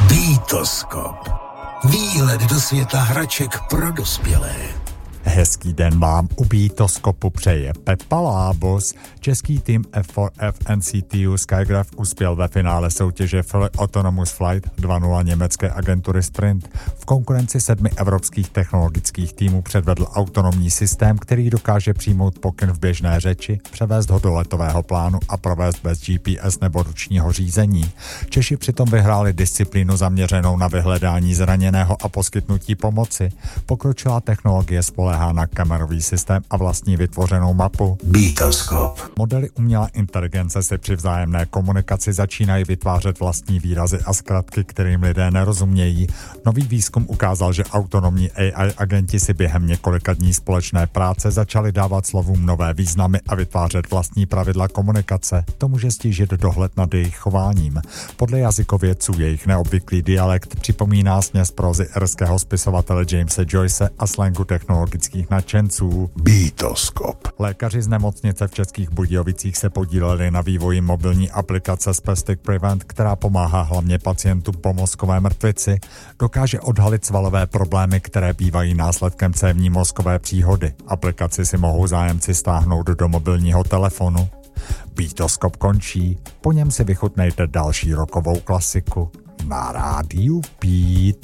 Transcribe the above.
Beatoskop. Výhled do světa hraček pro dospělé. Hezký den vám u Beatoskopu přeje Pepa Lábos. Český tým F4F NCTU Skygraph uspěl ve finále soutěže Fully Autonomous Flight 2.0 německé agentury Sprint. V konkurenci 7 evropských technologických týmů předvedl autonomní systém, který dokáže přijmout pokyn v běžné řeči, převést ho do letového plánu a provést bez GPS nebo ručního řízení. Češi přitom vyhráli disciplínu zaměřenou na vyhledání zraněného a poskytnutí pomoci. Pokročilá technologie spoléhá na kamerový systém a vlastní vytvořenou mapu. Beatoskop. Modely umělé inteligence si při vzájemné komunikaci začínají vytvářet vlastní výrazy a zkratky, kterým lidé nerozumějí. Nový výzkum ukázal, že autonomní AI agenti si během několika dní společné práce začali dávat slovům nové významy a vytvářet vlastní pravidla komunikace. To může stížit dohled nad jejich chováním. Podle jazykovědců jejich neobvyklý dialekt připomíná směs prózy irského spisovatele Jamesa Joyce a slangu technologických nadšenců. Beatoskop. Lékaři z nemocnice v Českých Budějovicích se podíleli na vývoji mobilní aplikace Spastic Prevent, která pomáhá hlavně pacientům po mozkové mrtvici. Dokáže odhalit svalové problémy, které bývají následkem cévní mozkové příhody. Aplikaci si mohou zájemci stáhnout do mobilního telefonu. Beatoskop končí, po něm si vychutnejte další rockovou klasiku na rádiu Beat.